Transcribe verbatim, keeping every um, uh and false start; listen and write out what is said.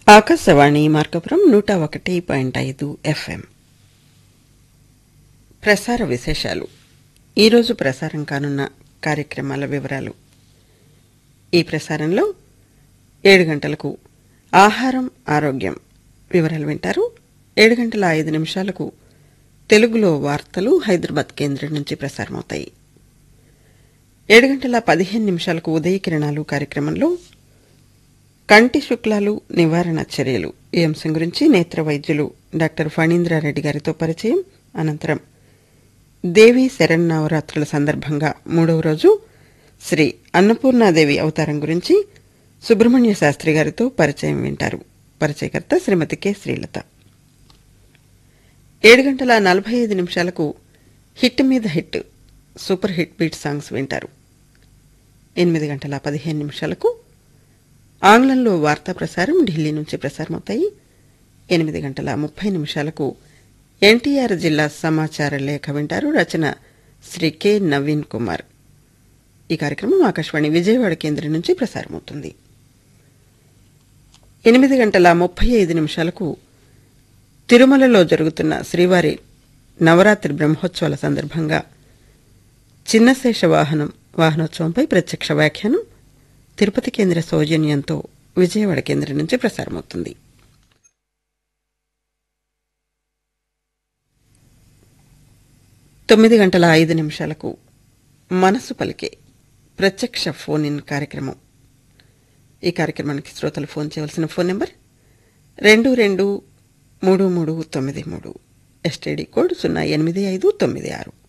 ఆకాశవాణి మార్కపురం నూట ఒకటి పాయింట్ ఐదు ఎఫ్ఎం. ప్రసార విశేషాలు. ఈరోజు ప్రసారం కానున్న కార్యక్రమాల వివరాలు. ఈ ప్రసారంలో ఏడు గంటలకు ఆహారం ఆరోగ్యం వివరాలు వింటారు. ఏడు గంటల ఐదు నిమిషాలకు తెలుగులో వార్తలు హైదరాబాద్ కేంద్రం నుంచి ప్రసారమవుతాయి. ఏడు గంటల పదిహేను నిమిషాలకు ఉదయ కిరణాలు కార్యక్రమంలో కంటి శుక్లాలు నివారణ చర్యలు ఈ అంశం గురించి నేత్ర వైద్యులు డాక్టర్ ఫణీంద్రారెడ్డి గారితో పరిచయం. అనంతరం దేవీ శరన్నవరాత్రుల సందర్భంగా మూడవ రోజు శ్రీ అన్నపూర్ణాదేవి అవతారం గురించి సుబ్రహ్మణ్య శాస్త్రి గారితో పరిచయం వింటారు. పరిచయకర్త శ్రీమతి కె శ్రీలత. ఏడు గంటల నలభై ఐదు నిమిషాలకు హిట్ మీద hit super hit beat songs వింటారు. ఎనిమిది గంటల పదిహేను నిమిషాలకు ఆంగ్లంలో వార్తా ప్రసారం ఢిల్లీ నుంచి ప్రసారమవుతాయి. ఎనిమిది గంటల ముప్పై నిమిషాలకు ఎన్టీఆర్ జిల్లా సమాచార లేఖ వింటారు. రచన శ్రీ కె నవీన్ కుమార్. ఈ కార్యక్రమం ఆకాశవాణి విజయవాడ కేంద్రం నుంచి ప్రసారమవుతుంది. ఎనిమిది గంటల ముప్పై ఐదు నిమిషాలకు తిరుమలలో జరుగుతున్న శ్రీవారి నవరాత్రి బ్రహ్మోత్సవాల సందర్భంగా చిన్నశేష వాహనం వాహనోత్సవంపై ప్రత్యక్ష వ్యాఖ్యానం తిరుపతి కేంద్ర సౌజన్యంతో విజయవాడ కేంద్రం నుంచి ప్రసారమవుతుంది. తొమ్మిది గంటల ఐదు నిమిషాలకు మనసు పలికే ప్రత్యక్ష ఫోన్ ఇన్ కార్యక్రమం. ఈ కార్యక్రమానికి శ్రోతలు ఫోన్ చేయవలసిన ఫోన్ నెంబర్ రెండు రెండు మూడు మూడు తొమ్మిది మూడు, ఎస్టీడీ కోడ్ సున్నా ఎనిమిది ఐదు తొమ్మిది ఆరు.